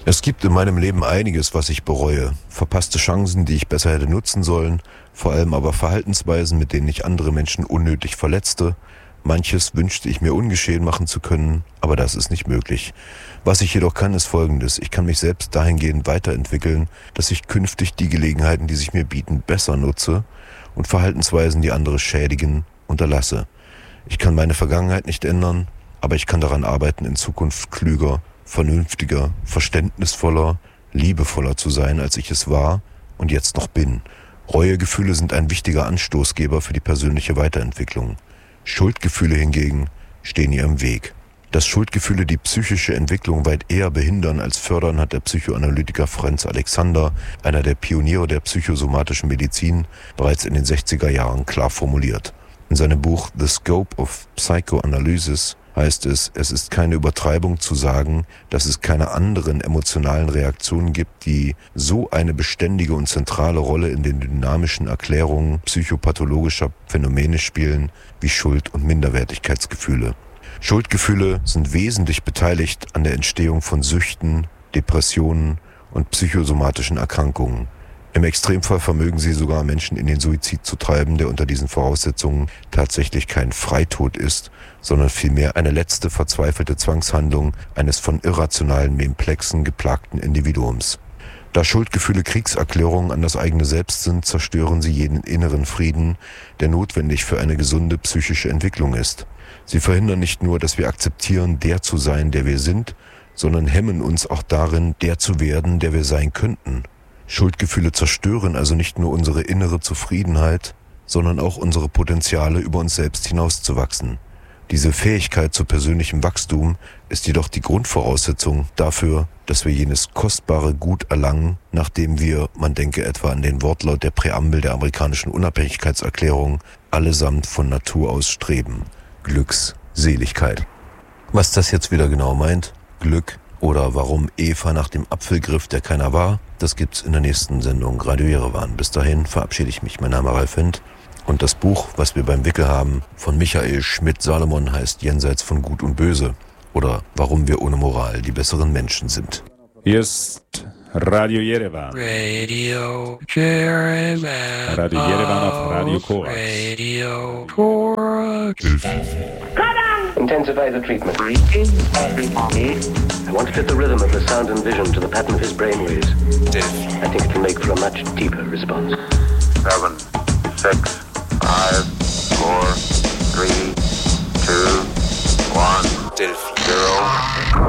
Es gibt in meinem Leben einiges, was ich bereue. Verpasste Chancen, die ich besser hätte nutzen sollen, vor allem aber Verhaltensweisen, mit denen ich andere Menschen unnötig verletzte. Manches wünschte ich mir ungeschehen machen zu können, aber das ist nicht möglich. Was ich jedoch kann, ist Folgendes. Ich kann mich selbst dahingehend weiterentwickeln, dass ich künftig die Gelegenheiten, die sich mir bieten, besser nutze und Verhaltensweisen, die andere schädigen, unterlasse. Ich kann meine Vergangenheit nicht ändern, aber ich kann daran arbeiten, in Zukunft klüger, vernünftiger, verständnisvoller, liebevoller zu sein, als ich es war und jetzt noch bin. Reuegefühle sind ein wichtiger Anstoßgeber für die persönliche Weiterentwicklung. Schuldgefühle hingegen stehen ihr im Weg. Dass Schuldgefühle die psychische Entwicklung weit eher behindern als fördern, hat der Psychoanalytiker Franz Alexander, einer der Pioniere der psychosomatischen Medizin, bereits in den 60er Jahren klar formuliert. In seinem Buch The Scope of Psychoanalysis heißt es, es ist keine Übertreibung zu sagen, dass es keine anderen emotionalen Reaktionen gibt, die so eine beständige und zentrale Rolle in den dynamischen Erklärungen psychopathologischer Phänomene spielen wie Schuld- und Minderwertigkeitsgefühle. Schuldgefühle sind wesentlich beteiligt an der Entstehung von Süchten, Depressionen und psychosomatischen Erkrankungen. Im Extremfall vermögen sie sogar Menschen in den Suizid zu treiben, der unter diesen Voraussetzungen tatsächlich kein Freitod ist, sondern vielmehr eine letzte verzweifelte Zwangshandlung eines von irrationalen Memplexen geplagten Individuums. Da Schuldgefühle Kriegserklärungen an das eigene Selbst sind, zerstören sie jeden inneren Frieden, der notwendig für eine gesunde psychische Entwicklung ist. Sie verhindern nicht nur, dass wir akzeptieren, der zu sein, der wir sind, sondern hemmen uns auch darin, der zu werden, der wir sein könnten. Schuldgefühle zerstören also nicht nur unsere innere Zufriedenheit, sondern auch unsere Potenziale, über uns selbst hinauszuwachsen. Diese Fähigkeit zu persönlichem Wachstum ist jedoch die Grundvoraussetzung dafür, dass wir jenes kostbare Gut erlangen, nachdem wir, man denke etwa an den Wortlaut der Präambel der amerikanischen Unabhängigkeitserklärung, allesamt von Natur aus streben. Glückseligkeit. Was das jetzt wieder genau meint, Glück oder warum Eva nach dem Apfel griff, der keiner war, das gibt's in der nächsten Sendung Radio Jerewan. Bis dahin verabschiede ich mich. Mein Name ist Ralf Wendt. Und das Buch, was wir beim Wickel haben, von Michael Schmidt-Salomon heißt Jenseits von Gut und Böse oder Warum wir ohne Moral die besseren Menschen sind. Hier ist Radio Jerewan. Radio Jerewan. Radio Jerewan auf Radio Korax. Radio Korax. Intensify the treatment. I want to fit the rhythm of the sound and vision to the pattern of his brainwaves. I think it will make for a much deeper response. 7, 6, 5, 4, 3, 2, 1, 0.